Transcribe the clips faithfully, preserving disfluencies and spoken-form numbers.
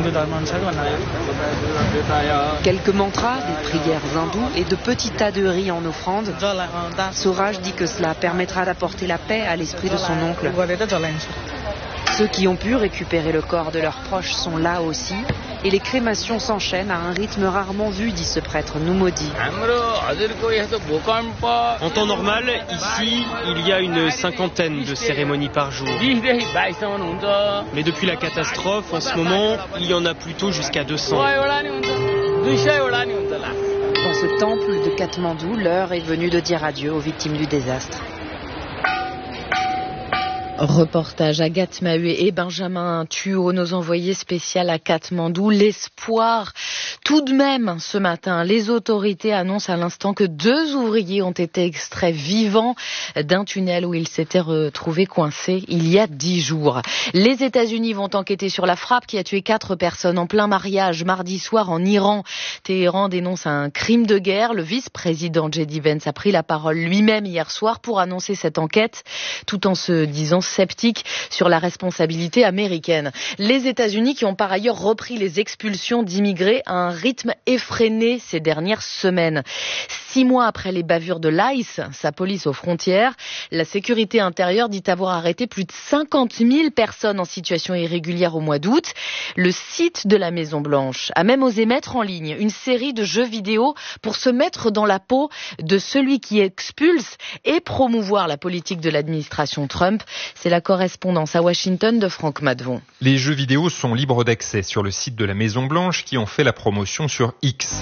Quelques mantras, des prières hindoues et de petits tas de riz en offrande. Swaraj dit que cela permettra d'apporter la paix à l'esprit de son oncle. Ceux qui ont pu récupérer le corps de leurs proches sont là aussi. Et les crémations s'enchaînent à un rythme rarement vu, dit ce prêtre Numodi. En temps normal, ici, il y a une cinquantaine de cérémonies par jour. Mais depuis la catastrophe, en ce moment, il y en a plutôt jusqu'à deux cents. Dans ce temple de Katmandou, l'heure est venue de dire adieu aux victimes du désastre. Reportage Agathe Maheué et Benjamin Thuot, nos envoyés spéciaux à Katmandou. L'espoir, tout de même, ce matin, les autorités annoncent à l'instant que deux ouvriers ont été extraits vivants d'un tunnel où ils s'étaient retrouvés coincés il y a dix jours. Les États-Unis vont enquêter sur la frappe qui a tué quatre personnes en plein mariage mardi soir en Iran. Téhéran dénonce un crime de guerre. Le vice-président J D Vance a pris la parole lui-même hier soir pour annoncer cette enquête, tout en se disant sceptique sur la responsabilité américaine. Les États-Unis qui ont par ailleurs repris les expulsions d'immigrés à un rythme effréné ces dernières semaines. Six mois après les bavures de l'ICE, sa police aux frontières, la sécurité intérieure dit avoir arrêté plus de cinquante mille personnes en situation irrégulière au mois d'août. Le site de la Maison-Blanche a même osé mettre en ligne une série de jeux vidéo pour se mettre dans la peau de celui qui expulse et promouvoir la politique de l'administration Trump. C'est la correspondance à Washington de Franck Madvon. Les jeux vidéo sont libres d'accès sur le site de la Maison-Blanche qui en fait la promotion sur X.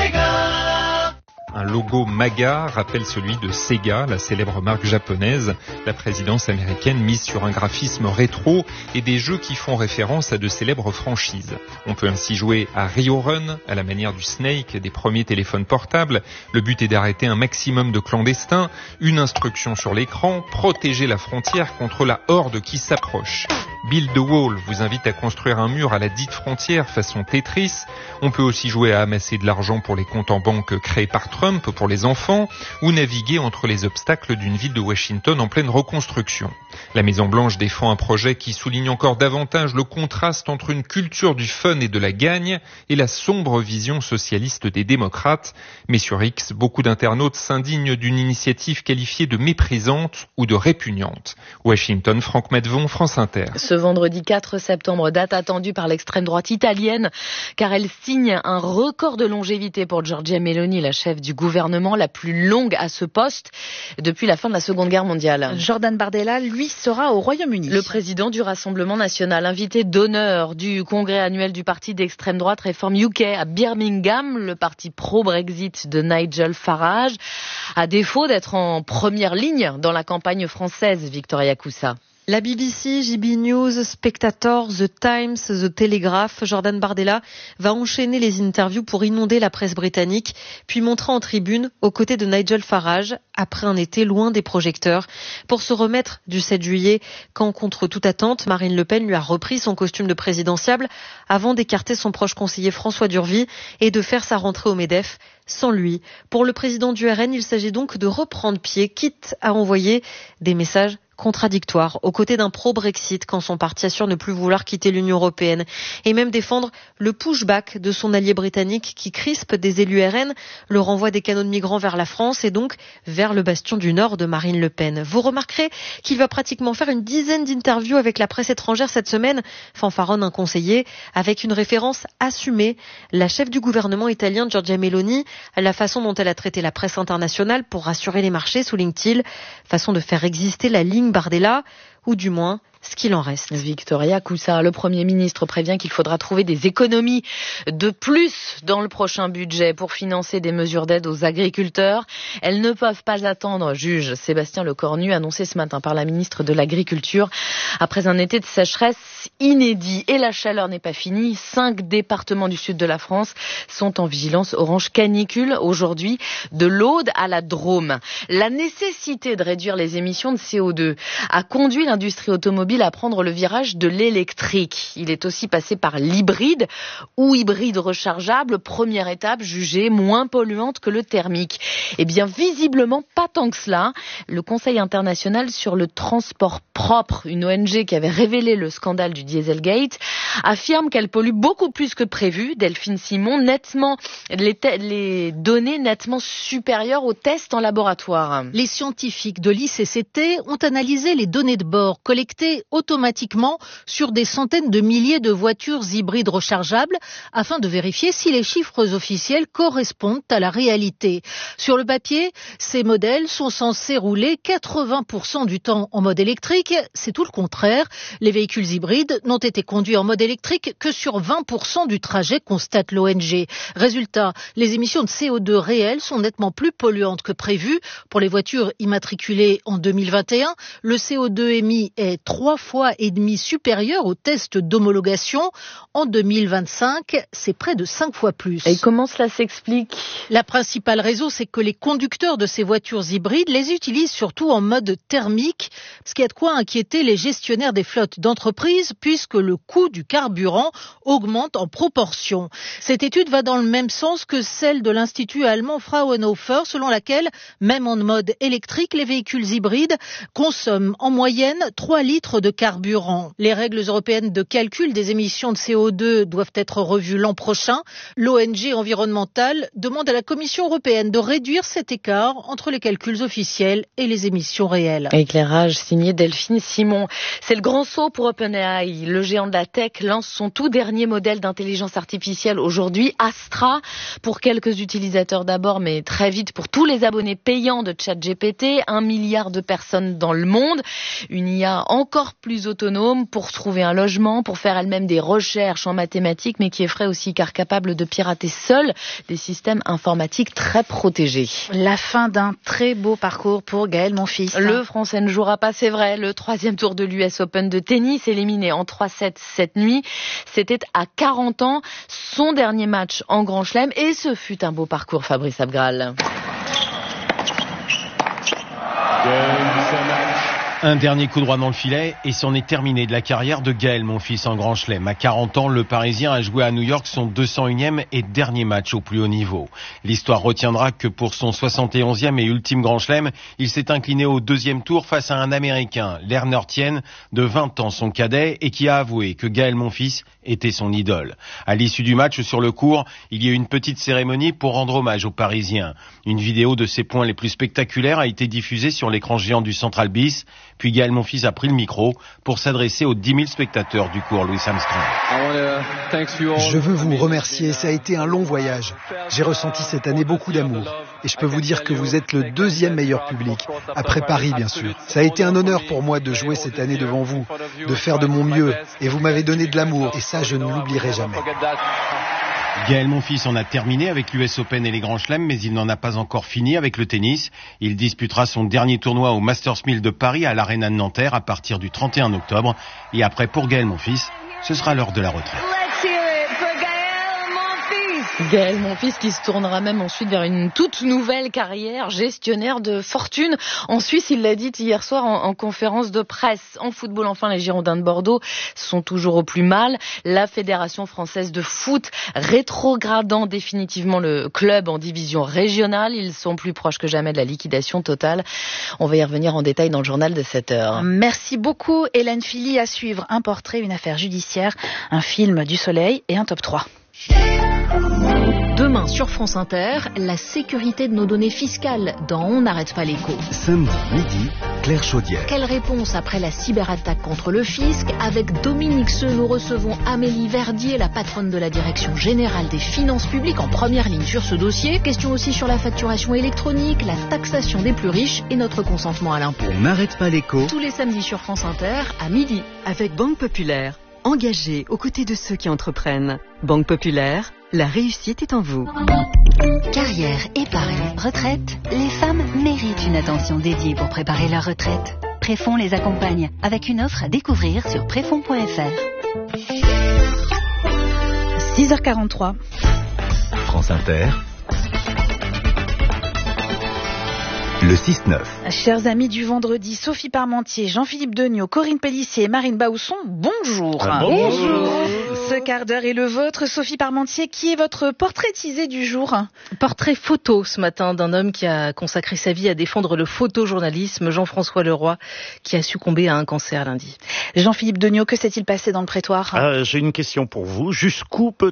Un logo MAGA rappelle celui de Sega, la célèbre marque japonaise. La présidence américaine mise sur un graphisme rétro et des jeux qui font référence à de célèbres franchises. On peut ainsi jouer à Rio Run, à la manière du Snake, des premiers téléphones portables. Le but est d'arrêter un maximum de clandestins. Une instruction sur l'écran, protéger la frontière contre la horde qui s'approche. Build the Wall vous invite à construire un mur à la dite frontière façon Tetris. On peut aussi jouer à amasser de l'argent pour les comptes en banque créés par Trump pour les enfants ou naviguer entre les obstacles d'une ville de Washington en pleine reconstruction. La Maison-Blanche défend un projet qui souligne encore davantage le contraste entre une culture du fun et de la gagne et la sombre vision socialiste des démocrates. Mais sur X, beaucoup d'internautes s'indignent d'une initiative qualifiée de méprisante ou de répugnante. Washington, Franck Madvon, France Inter. Ce vendredi quatre septembre, date attendue par l'extrême droite italienne, car elle signe un record de longévité pour Giorgia Meloni, la chef du gouvernement, la plus longue à ce poste depuis la fin de la Seconde Guerre mondiale. Jordan Bardella, lui, sera au Royaume-Uni. Le président du Rassemblement national, invité d'honneur du congrès annuel du parti d'extrême droite Reform U K à Birmingham, le parti pro-Brexit de Nigel Farage, à défaut d'être en première ligne dans la campagne française, Victoria Coussa. La B B C, J B News, Spectator, The Times, The Telegraph, Jordan Bardella va enchaîner les interviews pour inonder la presse britannique, puis montrer en tribune aux côtés de Nigel Farage, après un été loin des projecteurs, pour se remettre du sept juillet, quand, contre toute attente, Marine Le Pen lui a repris son costume de présidentiable avant d'écarter son proche conseiller François Durvy et de faire sa rentrée au MEDEF sans lui. Pour le président du R N, il s'agit donc de reprendre pied, quitte à envoyer des messages contradictoire aux côtés d'un pro-Brexit quand son parti assure ne plus vouloir quitter l'Union européenne et même défendre le pushback de son allié britannique qui crispe des élus R N, le renvoi des canaux de migrants vers la France et donc vers le bastion du Nord de Marine Le Pen. Vous remarquerez qu'il va pratiquement faire une dizaine d'interviews avec la presse étrangère cette semaine, fanfaronne un conseiller, avec une référence assumée. La chef du gouvernement italien Giorgia Meloni, la façon dont elle a traité la presse internationale pour rassurer les marchés, souligne-t-il, façon de faire exister la ligne Bardella, ou du moins ce qu'il en reste. Victoria Coussa, le Premier ministre prévient qu'il faudra trouver des économies de plus dans le prochain budget pour financer des mesures d'aide aux agriculteurs. Elles ne peuvent pas attendre, juge Sébastien Lecornu, annoncé ce matin par la ministre de l'Agriculture, après un été de sécheresse inédit. Et la chaleur n'est pas finie. Cinq départements du sud de la France sont en vigilance orange canicule aujourd'hui, de l'Aude à la Drôme. La nécessité de réduire les émissions de C O deux a conduit l'industrie automobile automobile à prendre le virage de l'électrique. Il est aussi passé par l'hybride ou hybride rechargeable, première étape jugée moins polluante que le thermique. Eh bien, visiblement pas tant que cela. Le Conseil international sur le transport propre, une O N G qui avait révélé le scandale du Dieselgate, affirme qu'elle pollue beaucoup plus que prévu. Delphine Simon, nettement, les, te- les données nettement supérieures aux tests en laboratoire. Les scientifiques de l'I C C T ont analysé les données de bord collectées automatiquement sur des centaines de milliers de voitures hybrides rechargeables afin de vérifier si les chiffres officiels correspondent à la réalité. Sur le papier, ces modèles sont censés rouler quatre-vingts pour cent du temps en mode électrique. C'est tout le contraire. Les véhicules hybrides n'ont été conduits en mode électrique que sur vingt pour cent du trajet, constate l'O N G. Résultat, les émissions de C O deux réelles sont nettement plus polluantes que prévu. Pour les voitures immatriculées en deux mille vingt et un, le C O deux émis est trois fois et demi supérieur au test d'homologation. En deux mille vingt-cinq, c'est près de cinq fois plus. Et comment cela s'explique ? La principale raison, c'est que les conducteurs de ces voitures hybrides les utilisent surtout en mode thermique, ce qui a de quoi inquiéter les gestionnaires des flottes d'entreprises puisque le coût du carburant augmente en proportion. Cette étude va dans le même sens que celle de l'institut allemand Fraunhofer, selon laquelle, même en mode électrique, les véhicules hybrides consomment en moyenne trois litres de carburant. Les règles européennes de calcul des émissions de C O deux doivent être revues l'an prochain. L'O N G environnementale demande à la Commission européenne de réduire cet écart entre les calculs officiels et les émissions réelles. Éclairage signé Delphine Simon. C'est le grand saut pour OpenAI. Le géant de la tech lance son tout dernier modèle d'intelligence artificielle aujourd'hui, Astra, pour quelques utilisateurs d'abord, mais très vite pour tous les abonnés payants de ChatGPT, un milliard de personnes dans le monde. Une I A encore plus autonome pour trouver un logement, pour faire elle-même des recherches en mathématiques, mais qui effraie aussi car capable de pirater seul des systèmes informatiques très protégés. La fin d'un très beau parcours pour Gaël Monfils. Le Français ne jouera pas, c'est vrai. Le troisième tour de l'U S Open de tennis, éliminé en trois sept cette nuit. C'était à quarante ans, son dernier match en Grand Chelem, et ce fut un beau parcours, Fabrice Abgral. Un dernier coup droit dans le filet et c'en est terminé de la carrière de Gaël Monfils en Grand Chelem. À quarante ans, le Parisien a joué à New York son deux cent unième et dernier match au plus haut niveau. L'histoire retiendra que pour son soixante et onzième et ultime Grand Chelem, il s'est incliné au deuxième tour face à un Américain, Lerner Tien, de vingt ans, son cadet, et qui a avoué que Gaël Monfils était son idole. À l'issue du match sur le court, il y a eu une petite cérémonie pour rendre hommage au Parisien. Une vidéo de ses points les plus spectaculaires a été diffusée sur l'écran géant du Central Bis. Puis Gaël Monfils a pris le micro pour s'adresser aux dix mille spectateurs du cours Louis Armstrong. Je veux vous remercier, ça a été un long voyage. J'ai ressenti cette année beaucoup d'amour. Et je peux vous dire que vous êtes le deuxième meilleur public, après Paris bien sûr. Ça a été un honneur pour moi de jouer cette année devant vous, de faire de mon mieux. Et vous m'avez donné de l'amour, et ça je ne l'oublierai jamais. Gaël Monfils en a terminé avec l'U S Open et les Grands Chelems, mais il n'en a pas encore fini avec le tennis. Il disputera son dernier tournoi au Masters mille de Paris à l'Arena de Nanterre à partir du trente et un octobre. Et après, pour Gaël Monfils, ce sera l'heure de la retraite. Gaël Monfils qui se tournera même ensuite vers une toute nouvelle carrière, gestionnaire de fortune. En Suisse, il l'a dit hier soir en, en conférence de presse. En football, enfin, les Girondins de Bordeaux sont toujours au plus mal. La Fédération française de foot rétrogradant définitivement le club en division régionale. Ils sont plus proches que jamais de la liquidation totale. On va y revenir en détail dans le journal de sept heures. Merci beaucoup Hélène Philly. À suivre, un portrait, une affaire judiciaire, un film du soleil et un top trois. Demain sur France Inter, la sécurité de nos données fiscales dans On n'arrête pas l'écho. Samedi midi, Claire Chaudière. Quelle réponse après la cyberattaque contre le fisc? Avec Dominique Seux, nous recevons Amélie Verdier, la patronne de la Direction Générale des Finances Publiques, en première ligne sur ce dossier. Question aussi sur la facturation électronique, la taxation des plus riches et notre consentement à l'impôt. On n'arrête pas l'écho. Tous les samedis sur France Inter, à midi. Avec Banque Populaire, engagée aux côtés de ceux qui entreprennent. Banque Populaire, la réussite est en vous. Carrière, épargne, retraite, les femmes méritent une attention dédiée pour préparer leur retraite. Préfonds les accompagne avec une offre à découvrir sur préfonds point f r. six heures quarante-trois. France Inter. le six neuf. Chers amis du vendredi, Sophie Parmentier, Jean-Philippe Degnaud, Corinne Pellissier et Marine Bausson, bonjour. Ah, bonjour. bonjour. Ce quart d'heure est le vôtre. Sophie Parmentier, qui est votre portraitisé du jour? Portrait photo ce matin d'un homme qui a consacré sa vie à défendre le photojournalisme, Jean-François Leroy, qui a succombé à un cancer lundi. Jean-Philippe Degnaud, que s'est-il passé dans le prétoire? euh, J'ai une question pour vous. Jusqu'où peut